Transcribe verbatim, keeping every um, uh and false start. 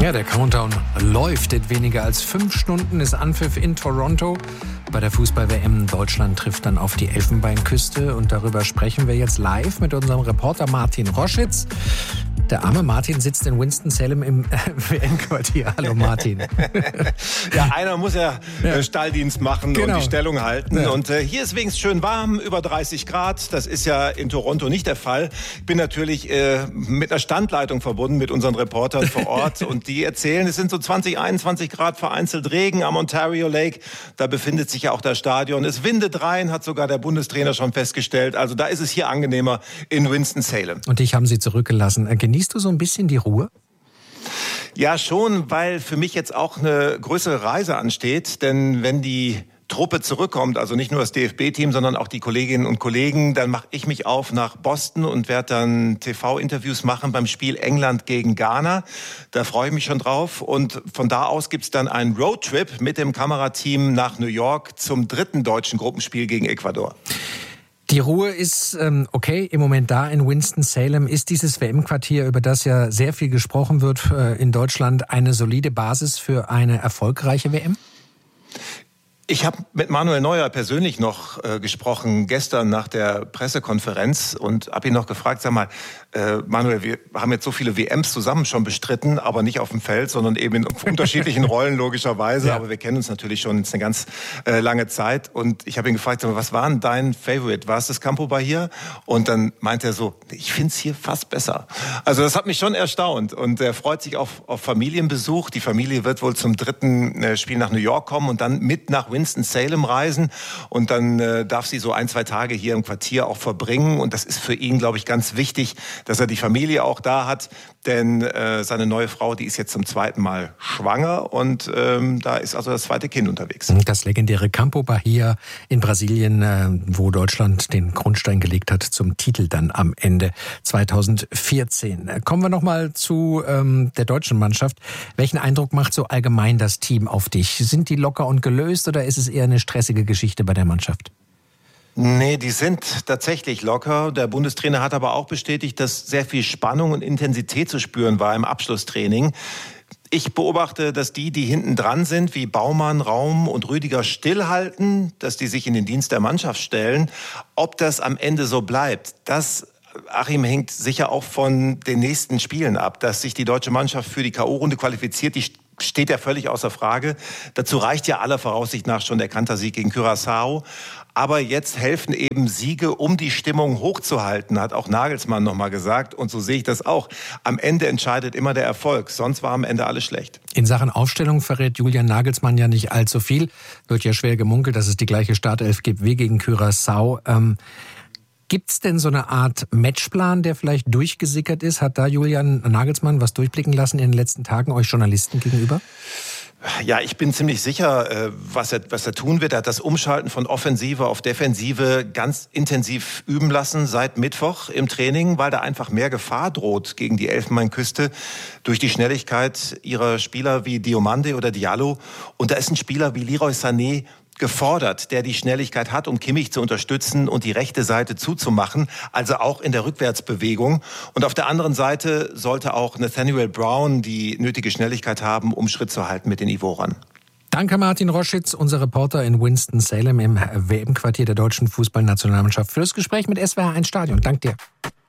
Ja, der Countdown läuft. In weniger als fünf Stunden ist Anpfiff in Toronto. Bei der Fußball-W M Deutschland trifft dann auf die Elfenbeinküste. Und darüber sprechen wir jetzt live mit unserem Reporter Martin Roschitz. Der arme Martin sitzt in Winston-Salem im W M-Quartier. Hallo Martin. Ja, einer muss ja, ja. Stalldienst machen genau. und die Stellung halten. Ja. Und äh, hier ist wenigstens schön warm, über dreißig Grad. Das ist ja in Toronto nicht der Fall. Ich bin natürlich äh, mit einer Standleitung verbunden mit unseren Reportern vor Ort. Und die erzählen, es sind so zwanzig, einundzwanzig Grad, vereinzelt Regen am Ontario Lake. Da befindet sich ja auch das Stadion. Es windet rein, hat sogar der Bundestrainer schon festgestellt. Also da ist es hier angenehmer in Winston-Salem. Und dich haben sie zurückgelassen. Genießt du so ein bisschen die Ruhe? Ja, schon, weil für mich jetzt auch eine größere Reise ansteht. Denn wenn die Truppe zurückkommt, also nicht nur das D F B-Team, sondern auch die Kolleginnen und Kollegen, dann mache ich mich auf nach Boston und werde dann T V-Interviews machen beim Spiel England gegen Ghana. Da freue ich mich schon drauf. Und von da aus gibt's dann einen Roadtrip mit dem Kamerateam nach New York zum dritten deutschen Gruppenspiel gegen Ecuador. Die Ruhe ist ähm, okay im Moment da in Winston-Salem. Ist dieses W M-Quartier, über das ja sehr viel gesprochen wird äh, in Deutschland, eine solide Basis für eine erfolgreiche W M? Ich habe mit Manuel Neuer persönlich noch äh, gesprochen, gestern nach der Pressekonferenz, und habe ihn noch gefragt, sag mal, äh, Manuel, wir haben jetzt so viele W Ms zusammen schon bestritten, aber nicht auf dem Feld, sondern eben in unterschiedlichen Rollen logischerweise. Ja. Aber wir kennen uns natürlich schon jetzt eine ganz äh, lange Zeit. Und ich habe ihn gefragt, sag mal, was war denn dein Favorite? War es das Campo Bahia? Und dann meinte er so, ich finde es hier fast besser. Also das hat mich schon erstaunt. Und er freut sich auf, auf Familienbesuch. Die Familie wird wohl zum dritten äh, Spiel nach New York kommen und dann mit nach Winston-Salem reisen, und dann äh, darf sie so ein, zwei Tage hier im Quartier auch verbringen, und das ist für ihn, glaube ich, ganz wichtig, dass er die Familie auch da hat, denn äh, seine neue Frau, die ist jetzt zum zweiten Mal schwanger, und ähm, da ist also das zweite Kind unterwegs. Das legendäre Campo Bahia in Brasilien, äh, wo Deutschland den Grundstein gelegt hat zum Titel dann am Ende zweitausendvierzehn. Kommen wir nochmal zu ähm, der deutschen Mannschaft. Welchen Eindruck macht so allgemein das Team auf dich? Sind die locker und gelöst, oder ist es eher eine stressige Geschichte bei der Mannschaft? Nee, die sind tatsächlich locker. Der Bundestrainer hat aber auch bestätigt, dass sehr viel Spannung und Intensität zu spüren war im Abschlusstraining. Ich beobachte, dass die, die hinten dran sind, wie Baumann, Raum und Rüdiger, stillhalten, dass die sich in den Dienst der Mannschaft stellen. Ob das am Ende so bleibt, das, Achim, hängt sicher auch von den nächsten Spielen ab. Dass sich die deutsche Mannschaft für die K O-Runde qualifiziert, die steht ja völlig außer Frage. Dazu reicht ja aller Voraussicht nach schon der Kantersieg gegen Curaçao. Aber jetzt helfen eben Siege, um die Stimmung hochzuhalten, hat auch Nagelsmann nochmal gesagt. Und so sehe ich das auch. Am Ende entscheidet immer der Erfolg. Sonst war am Ende alles schlecht. In Sachen Aufstellung verrät Julian Nagelsmann ja nicht allzu viel. Wird ja schwer gemunkelt, dass es die gleiche Startelf gibt wie gegen Curaçao. Ähm, Gibt's denn so eine Art Matchplan, der vielleicht durchgesickert ist? Hat da Julian Nagelsmann was durchblicken lassen in den letzten Tagen euch Journalisten gegenüber? Ja, ich bin ziemlich sicher, was er, was er tun wird. Er hat das Umschalten von Offensive auf Defensive ganz intensiv üben lassen seit Mittwoch im Training, weil da einfach mehr Gefahr droht gegen die Elfenbeinküste durch die Schnelligkeit ihrer Spieler wie Diomande oder Diallo. Und da ist ein Spieler wie Leroy Sané gefordert, der die Schnelligkeit hat, um Kimmich zu unterstützen und die rechte Seite zuzumachen, also auch in der Rückwärtsbewegung. Und auf der anderen Seite sollte auch Nathaniel Brown die nötige Schnelligkeit haben, um Schritt zu halten mit den Ivorern. Danke Martin Roschitz, unser Reporter in Winston-Salem im W M-Quartier der deutschen Fußballnationalmannschaft, für das Gespräch mit S W R eins Stadion. Danke dir.